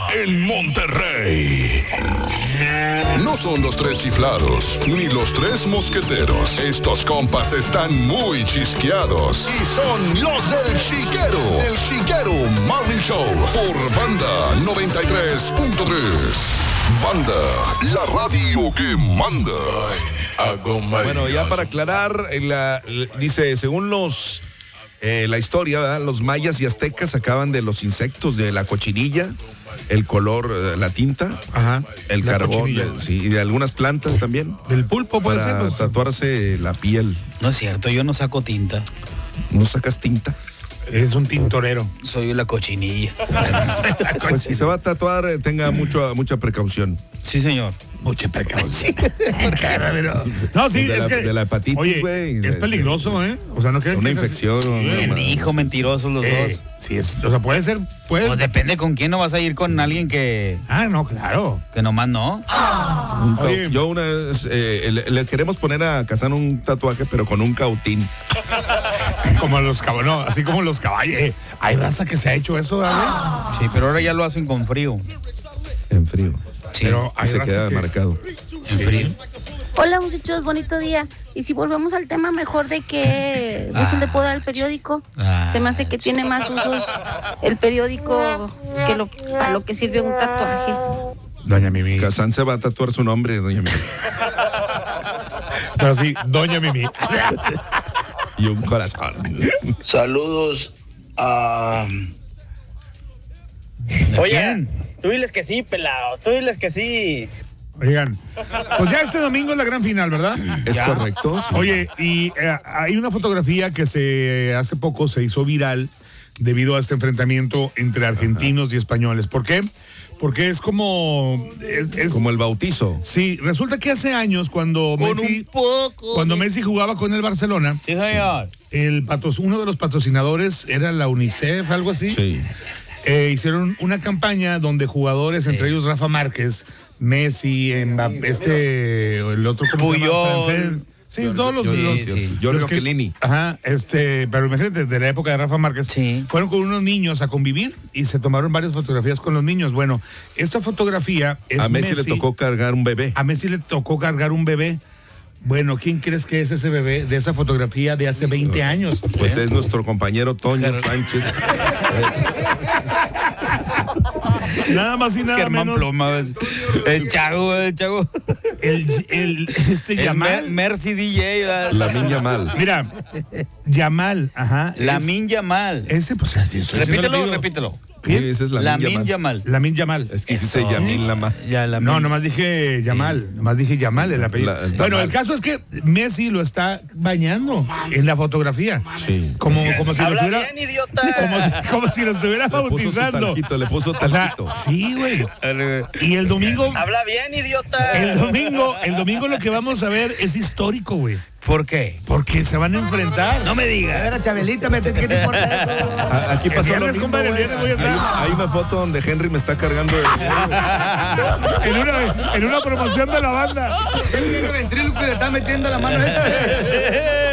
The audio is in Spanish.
en Monterrey. No son los tres chiflados, ni los tres mosqueteros. Estos compas están muy chisqueados y son los del Chiquero. El Chiquero Morning Show por Banda 93.3. Banda, la radio que manda. Bueno, ya para aclarar, dice, según la historia, ¿verdad? Los mayas y aztecas sacaban de los insectos, de la cochinilla, el color, la tinta, ajá, el carbón, y de algunas plantas también. Del pulpo puede ser. Para tatuarse la piel. No es cierto, yo no saco tinta. ¿No sacas tinta? Es un tintorero. Soy la cochinilla. Pues si se va a tatuar, tenga mucha precaución. Sí, señor. Mucha precaución. No, sí, es que... De la hepatitis, güey. Es peligroso, ¿eh? O sea, no creo una infección. Hijo, mentirosos los dos. Sí, o sea, puede ser... Pues depende con quién, no vas a ir con alguien que... Ah, no, claro. Que nomás no. Oye, yo una vez le queremos poner a Kazán un tatuaje, pero con un cautín. Como los caballos, no, así como los caballos. Hay raza que se ha hecho eso, ¿verdad? Sí, pero ahora ya lo hacen con frío. En frío. Sí, pero y se queda marcado. En frío. Hola muchachos, bonito día. Y si volvemos al tema mejor de que uso de poda al periódico, se me hace que tiene más usos el periódico que para lo que sirve un tatuaje. Doña Mimi. Kazán se va a tatuar su nombre, doña Mimi. Pero sí, doña Mimi. Y un corazón. Saludos a... Oye, tú diles que sí, pelado, tú diles que sí. Oigan, pues ya este domingo es la gran final, ¿verdad? Es correcto. Sí. Oye, y hay una fotografía que hace poco se hizo viral debido a este enfrentamiento entre argentinos y españoles. ¿Por qué? Porque es como... Es como el bautizo. Sí, resulta que hace años cuando Messi jugaba con el Barcelona... Sí, señor. Uno de los patrocinadores era la UNICEF, algo así. Sí. Hicieron una campaña donde jugadores, entre ellos Rafa Márquez, Messi, el otro como francés. Sí, todos los Chiellini. Ajá, pero imagínate, de la época de Rafa Márquez, fueron con unos niños a convivir y se tomaron varias fotografías con los niños. Bueno, esta fotografía es a Messi le tocó cargar un bebé. A Messi le tocó cargar un bebé. Bueno, ¿quién crees que es ese bebé de esa fotografía de hace 20 años? Pues es nuestro compañero Toño Sánchez. Nada más y nada menos. Ploma, el Chago. Yamal. Mercy DJ. Lamin Yamal. Mira, Yamal, ajá. Lamin Yamal. Ese, pues así. Repítelo. Esa es Lamin Yamal. Lamin Yamal. Es que dice Yamin Lama. No, nomás dije Yamal. Sí. Nomás dije Yamal el apellido. Bueno, el caso es que Messi lo está bañando en la fotografía. Sí. Como si lo estuviera. Bien, idiota. Como si lo estuviera bautizando. Le puso talquito. O sea, sí, güey. Y el domingo. Habla bien, idiota. El domingo lo que vamos a ver es histórico, güey. ¿Por qué? Porque se van a enfrentar. No me digas. A ver, a Chabelita, ¿qué te importa eso? Aquí pasó lo mismo, compadre, voy a estar. Hay una foto donde Henry me está cargando en una promoción de la banda. El ventríloco le está metiendo la mano a ese.